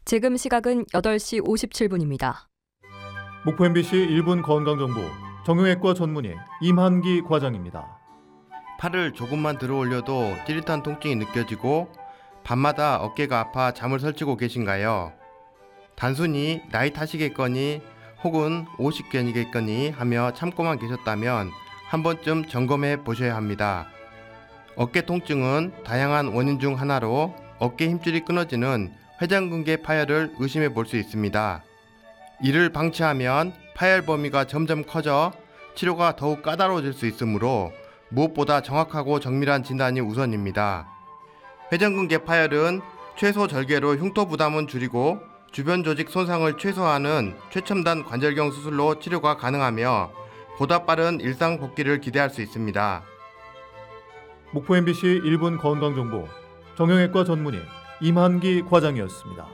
지금 시각은 8시 57분입니다. 목포 MBC 1분 건강정보 정형외과 전문의 임한기 과장입니다. 팔을 조금만 들어 올려도 찌릿한 통증이 느껴지고 밤마다 어깨가 아파 잠을 설치고 계신가요? 단순히 나이 탓이겠거니 혹은 오십견이겠거니 하며 참고만 계셨다면 한 번쯤 점검해 보셔야 합니다. 어깨 통증은 다양한 원인 중 하나로 어깨 힘줄이 끊어지는 회전근개 파열을 의심해 볼 수 있습니다. 이를 방치하면 파열 범위가 점점 커져 치료가 더욱 까다로워질 수 있으므로 무엇보다 정확하고 정밀한 진단이 우선입니다. 회전근개 파열은 최소 절개로 흉터 부담은 줄이고 주변 조직 손상을 최소화하는 최첨단 관절경 수술로 치료가 가능하며 보다 빠른 일상 복귀를 기대할 수 있습니다. 목포 MBC 1분 건강정보 정형외과 전문의 임한기 과장이었습니다.